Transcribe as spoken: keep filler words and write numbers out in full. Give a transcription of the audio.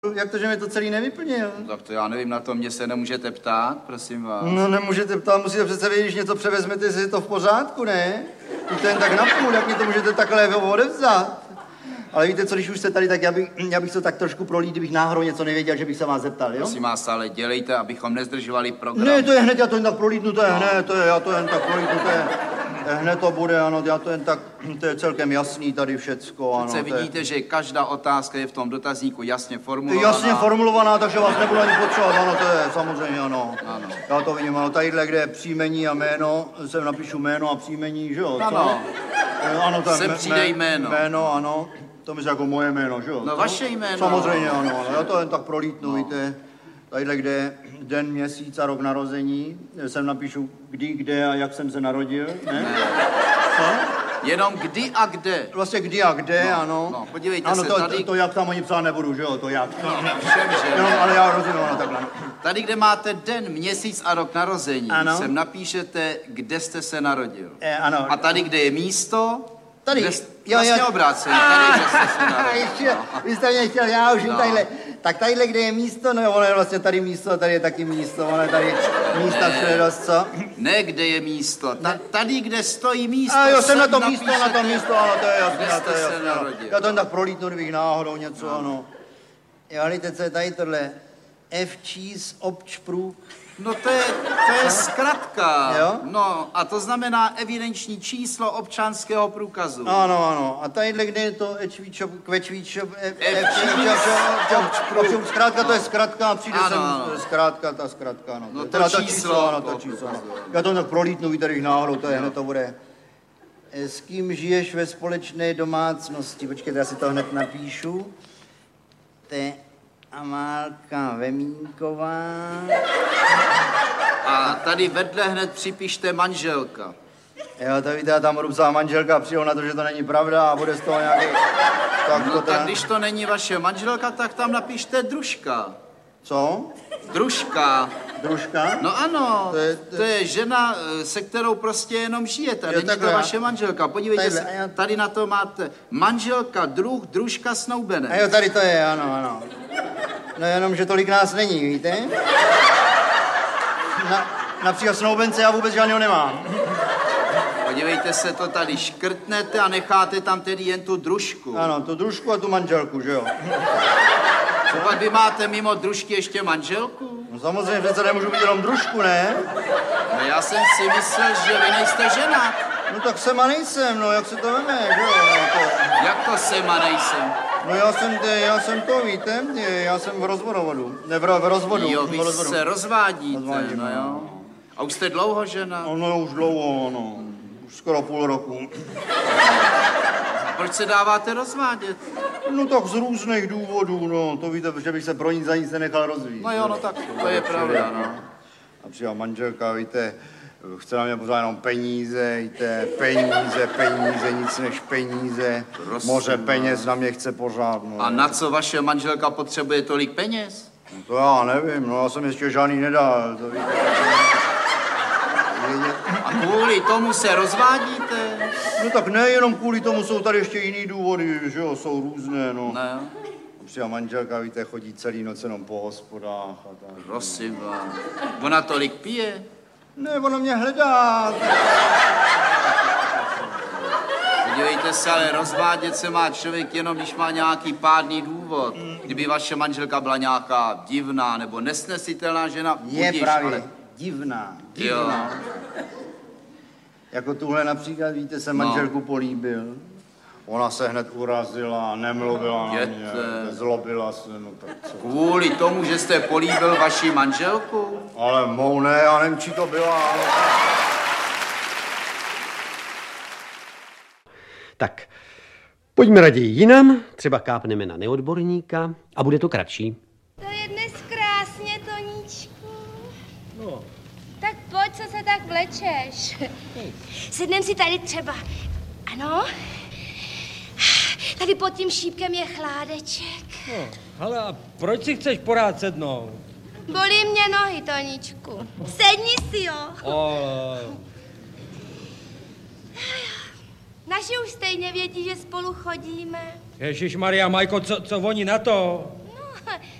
Jak to, že mi to celý nevyplnil? Tak to já nevím, na to mě se nemůžete ptát, prosím vás. No nemůžete ptát, musíte přece vědět, když něco převezmete, jestli je to v pořádku, ne? Když to jen tak napůl, jak mi to můžete takhle odevzat? Ale víte co, když už jste tady, tak já bych, já bych to tak trošku prolít, kdybych náhodou něco nevěděl, že bych se vás zeptal, jo? Prosím vás, ale dělejte, abychom nezdržovali program. Ne, to je hned, já to jen tak prolítnu, to je hned, to je, já to jen tak prolítnu, to je, hned to bude, ano, já to jen tak, to je celkem jasný tady všecko, ano. Přece vidíte, je... že každá otázka je v tom dotazníku jasně formulovaná. Jasně formulovaná, takže vás nebudu ani potřebovat, ano, to je samozřejmě, ano. Ano. Já to vidím, ano, tadyhle, kde je příjmení a jméno, sem napíšu jméno a příjmení, že jo? Ano. Co? Ano, to je Se přijde jméno. Jméno, ano. To myslím jako moje jméno, že jo? No, vaše jméno. Samozřejmě, ano, ano. Já to jen tak prolítnu, no. Víte. Tadyhle, kde je den, měsíc a rok narození, sem napíšu kdy, kde a jak jsem se narodil, ne? Ne. Co? Jenom kdy a kde. Vlastně kdy a kde, no, ano. No, podívejte ano, se, to, tady... to, to jak tam oni psát nebudu, že jo, to jak. No, všem, že Jenom, ale já rozumím, ano, takhle. Tady, kde máte den, měsíc a rok narození, ano. sem napíšete, kde jste se narodil. E, ano. A tady, kde je místo, tady, kde, jo, vlastně jo. obráceně, tady, kde jste se narodil. Ještě, vy jste mě chtěl, já už jim No. tadyhle, tak tadyhle, kde je místo, no ono je vlastně tady místo, tady je taky místo, ono je tady místa všude dost, co? Ne, kde je místo, Ta, tady, kde stojí místo. A jo, jsem na to napíšete, místo, na to místo, ano, to je jasné, kde to jste je se jasné. narodil. Já to jen tak prolítnu, kdybych náhodou něco, no. Ano. Jo, hlíte, co je tady tohle? F-Cheese Občprůk. No to je, to je zkratka. Jo? No a to znamená evidenční číslo občanského průkazu. Ano, ano. A tadyhle, kde je to Ečvíčo, Kvečvíčo, F-Cheese zkrátka to je zkratka a přijde sem ano. zkrátka, ta zkratka, ano. No to Teda ta číslo, ano, to to číslo, ano. průkazu. Já to tak prolítnu, víte, když náhodou, to je hned to bude. S kým žiješ ve společné domácnosti? Počkejte, já si to hned napíšu. To je Amálka Vemínková. A tady vedle hned připište manželka. Jo, to víte, já tam budu psát manželka a přijdu na to, že to není pravda a bude z toho nějaký... Tak No to teda... tak když to není vaše manželka, tak tam napište družka. Co? Družka. Družka? No ano, To je- to je žena, se kterou prostě jenom žijete. Jo, Není to takhle. vaše manželka. Podívejte Tadyhle, se, a já- tady na to máte manželka, druh, družka, snoubenec. A jo, tady to je, ano, ano. No jenom, že tolik nás není, víte? Na, například snoubence já vůbec žádného nemám. Podívejte se, to tady škrtnete a necháte tam tedy jen tu družku. Ano, tu družku a tu manželku, že jo? Pokud vy máte mimo družky ještě manželku? No samozřejmě přece nemůžu být jenom družku, ne? No já jsem si myslel, že vy nejste žena. No tak jsem a nejsem, no jak se to veme, že jo? No, to... Jak to jsem a nejsem? no já jsem, já jsem to, víte, já jsem v rozvodu, ne v, v rozvodu. Jo, v vy rozvodu. se rozvádíte, Rozvádím, no jo. A už jste dlouho žena? No, no už dlouho, no. Už skoro půl roku. A proč se dáváte rozvádět? No tak z různých důvodů, no. To víte, že bych se pro nic za nic nenechal rozvíjet. No jo, no tak to je pravda, no. A přijela manželka, víte, chce na mě pořád jenom peníze, víte, peníze, peníze, nic než peníze. Prosím, Moře no. peněz na mě chce pořád, no. A na co vaše manželka potřebuje tolik peněz? No to já nevím, no já jsem ještě žádný nedal, to víte. A kvůli tomu se rozvádíte? No tak nejenom kvůli tomu, jsou tady ještě jiný důvody, že jo, jsou různé, no. Ne, Přijela manželka, víte, chodí celý noc jenom po hospodách a tak. prosím vás. Ona tolik pije? Ne, ona mě hledá. Podívejte se, ale rozvádět se má člověk jenom, když má nějaký pádný důvod. Kdyby vaše manželka byla nějaká divná nebo nesnesitelná žena, Je budiž, právě ale... divná, Jo. divná. Jako tuhle například, víte, jsem manželku políbil. Ona se hned urazila, nemluvila na mě, Jděte. zlobila se, no tak co. Kvůli tomu, že jste políbil vaši manželku? Ale mou ne, já nevím, či to byla, ale... Tak, pojďme raději jinam, třeba kápneme na neodborníka a bude to kratší. To je dnes krásně, Toníčku. No. Tak pojď, co se tak vlečeš. Sednem si tady třeba. Ano. Tady pod tím šípkem je chládeček. No, hele, a proč si chceš porád sednout? Bolí mě nohy, Toníčku. Sedni si, jo. Ale... Naši už stejně vědí, že spolu chodíme. Ježišmarja, Majko, co, co oni na to? No,